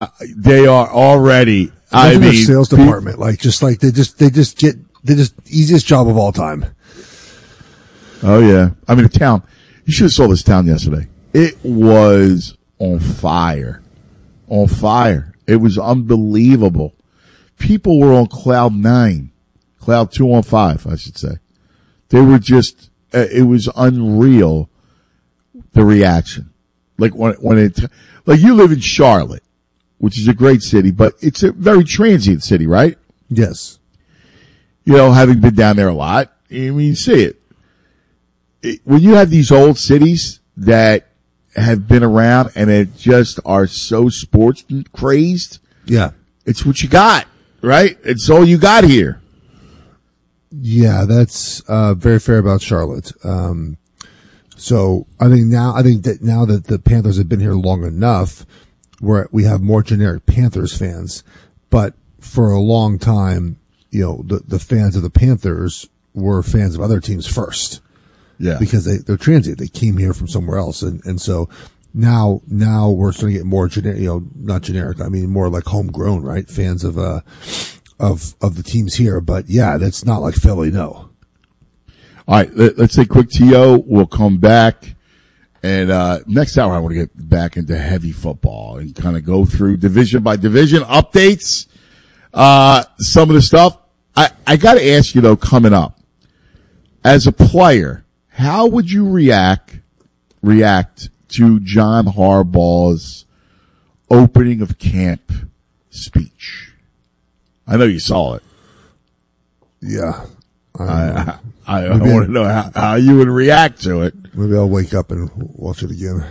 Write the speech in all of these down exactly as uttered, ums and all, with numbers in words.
They are already. I mean, their sales department, like just like they just they just get they just easiest job of all time. Oh yeah, I mean the town. You should have saw this town yesterday. It was on fire, on fire. It was unbelievable. People were on cloud nine, cloud two on five, I should say. They were just. Uh, it was unreal. The reaction, like when when it, like you live in Charlotte, which is a great city, but it's a very transient city, right? Yes. You know, having been down there a lot, I mean, you see it. it. When you have these old cities that have been around and it just are so sports crazed, yeah, it's what you got, right? It's all you got here. Yeah, that's uh very fair about Charlotte. Um, so I think now, I think that now that the Panthers have been here long enough, where we have more generic Panthers fans, but for a long time, you know, the, the fans of the Panthers were fans of other teams first. Yeah. Because they, they're transient. They came here from somewhere else. And, and so now, now we're starting to get more generic, you know, not generic. I mean, more like homegrown, right? Fans of, uh, of, of the teams here. But yeah, that's not like Philly. No. All right. Let, let's take a quick T O. We'll come back. And, uh, next hour, I want to get back into heavy football and kind of go through division by division updates. Uh, some of the stuff I, I got to ask you though, coming up as a player, how would you react, react to John Harbaugh's opening of camp speech? I know you saw it. Yeah. I, I, I, I want to know how, how you would react to it. Maybe I'll wake up and watch it again.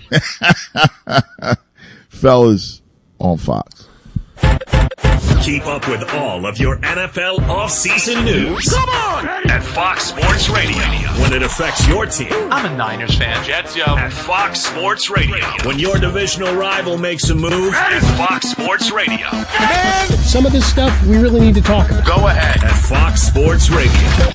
Fellas on Fox. Keep up with all of your N F L offseason news. Come on! At Fox Sports Radio. When it affects your team. I'm a Niners fan. Jets, yo. At Fox Sports Radio. When your divisional rival makes a move. At Fox Sports Radio. Man, some of this stuff we really need to talk about. Go ahead. At Fox Sports Radio.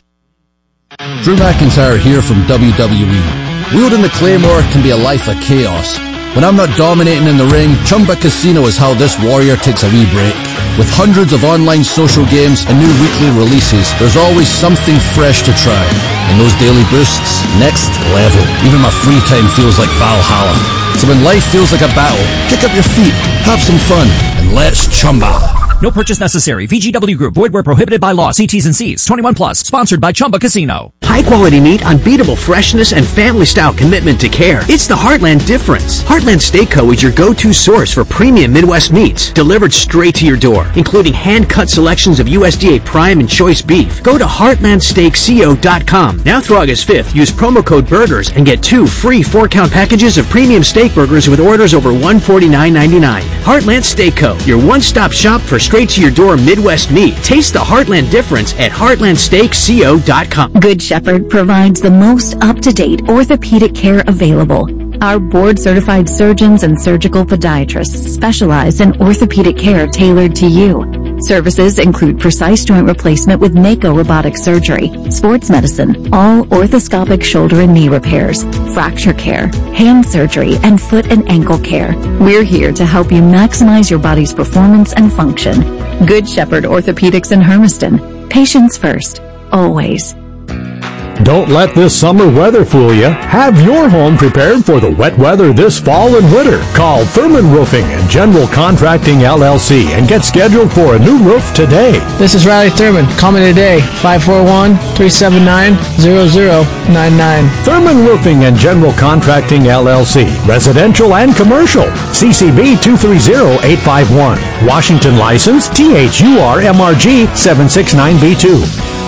Drew McIntyre here from W W E. Wielding the Claymore can be a life of chaos. When I'm not dominating in the ring, Chumba Casino is how this warrior takes a wee break. With hundreds of online social games and new weekly releases, there's always something fresh to try. And those daily boosts, next level. Even my free time feels like Valhalla. So when life feels like a battle, kick up your feet, have some fun, and let's chumba. No purchase necessary. V G W Group. Void where prohibited by law. See T's and C's. twenty-one plus. Sponsored by Chumba Casino. High quality meat, unbeatable freshness, and family style commitment to care. It's the Heartland difference. Heartland Steak Co. is your go-to source for premium Midwest meats, delivered straight to your door, including hand-cut selections of U S D A prime and choice beef. Go to heartland steak co dot com. Now through August fifth, use promo code BURGERS and get two free four-count packages of premium steak burgers with orders over one hundred forty-nine ninety-nine. Heartland Steak Co. Your one-stop shop for straight to your door Midwest meat. Taste the Heartland difference at heartland steak co dot com. Good Shepherd provides the most up-to-date orthopedic care available. Our board-certified surgeons and surgical podiatrists specialize in orthopedic care tailored to you. Services include precise joint replacement with Mako robotic surgery, sports medicine, all orthoscopic shoulder and knee repairs, fracture care, hand surgery, and foot and ankle care. We're here to help you maximize your body's performance and function. Good Shepherd Orthopedics in Hermiston. Patients first. Always. Don't let this summer weather fool you. Have your home prepared for the wet weather this fall and winter. Call Thurman Roofing and General Contracting L L C and get scheduled for a new roof today. This is Riley Thurman. Call me today. five four one, three seven nine, zero zero nine nine. Thurman Roofing and General Contracting L L C. Residential and commercial. C C B two three zero eight five one. Washington license T H U R M R G seven six nine B two.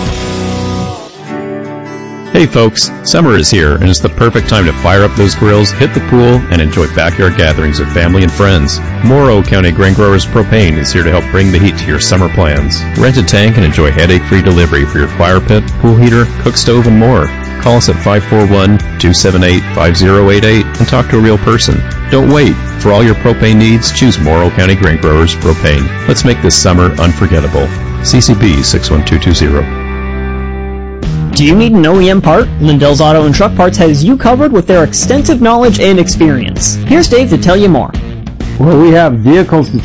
Hey folks, summer is here and it's the perfect time to fire up those grills, hit the pool, and enjoy backyard gatherings with family and friends. Morrow County Grain Growers Propane is here to help bring the heat to your summer plans. Rent a tank and enjoy headache-free delivery for your fire pit, pool heater, cook stove, and more. Call us at five four one, two seven eight, five zero eight eight and talk to a real person. Don't wait. For all your propane needs, choose Morrow County Grain Growers Propane. Let's make this summer unforgettable. C C B six one two two zero. Do you need an O E M part? Lindell's Auto and Truck Parts has you covered with their extensive knowledge and experience. Here's Dave to tell you more. Well, we have vehicles to